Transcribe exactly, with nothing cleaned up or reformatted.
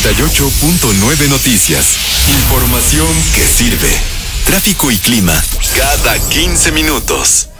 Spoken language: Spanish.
noventa y ocho punto nueve Noticias. Información que sirve. Tráfico y clima cada quince minutos.